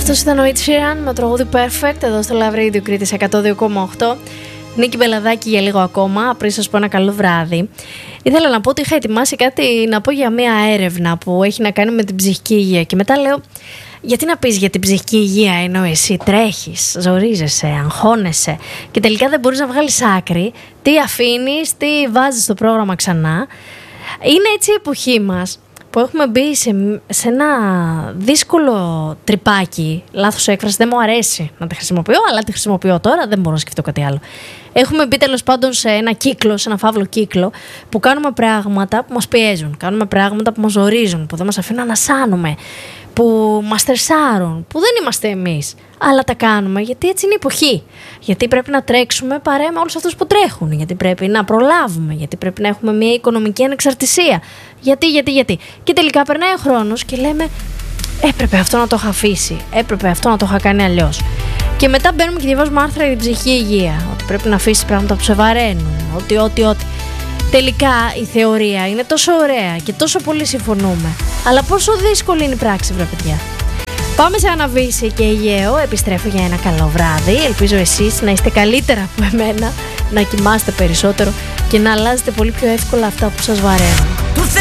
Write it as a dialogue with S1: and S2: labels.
S1: Αυτός ήταν ο Ed Sheeran με το τραγούδι Perfect εδώ στο Love Radio Κρήτης 102,8. Νίκη Μπελαδάκη για λίγο ακόμα, πριν σας πω ένα καλό βράδυ. Ήθελα να πω ότι είχα ετοιμάσει κάτι να πω για μια έρευνα που έχει να κάνει με την ψυχική υγεία. Και μετά λέω, γιατί να πεις για την ψυχική υγεία ενώ εσύ τρέχεις, ζορίζεσαι, αγχώνεσαι και τελικά δεν μπορείς να βγάλεις άκρη, τι αφήνεις, τι βάζεις στο πρόγραμμα ξανά. Είναι έτσι η εποχή μας που έχουμε μπει σε ένα δύσκολο τρυπάκι. Λάθος έκφραση, δεν μου αρέσει να τη χρησιμοποιώ, αλλά τη χρησιμοποιώ τώρα, δεν μπορώ να σκεφτώ κάτι άλλο. Έχουμε μπει τέλος πάντων σε ένα κύκλο, σε ένα φαύλο κύκλο, που κάνουμε πράγματα που μας πιέζουν, κάνουμε πράγματα που μας ζορίζουν, που δεν μας αφήνουν να ανασάνουμε, που μας στρεσάρουν, που δεν είμαστε εμείς. Αλλά τα κάνουμε γιατί έτσι είναι η εποχή. Γιατί πρέπει να τρέξουμε παρέα με όλους αυτούς που τρέχουν. Γιατί πρέπει να προλάβουμε. Γιατί πρέπει να έχουμε μια οικονομική ανεξαρτησία. Γιατί. Και τελικά περνάει ο χρόνος και λέμε, έπρεπε αυτό να το είχα αφήσει. Έπρεπε αυτό να το είχα κάνει αλλιώς. Και μετά μπαίνουμε και διαβάζουμε άρθρα για την ψυχική υγεία. Ότι πρέπει να αφήσεις πράγματα που σε βαραίνουν. Ότι. Τελικά η θεωρία είναι τόσο ωραία και τόσο πολύ συμφωνούμε. Αλλά πόσο δύσκολη είναι η πράξη, βρε παιδιά. Πάμε σε Αναβίση και Αιγαίο. Επιστρέφω για ένα καλό βράδυ. Ελπίζω εσείς να είστε καλύτερα από εμένα, να κοιμάστε περισσότερο και να αλλάζετε πολύ πιο εύκολα αυτά που σας βαραίνουν.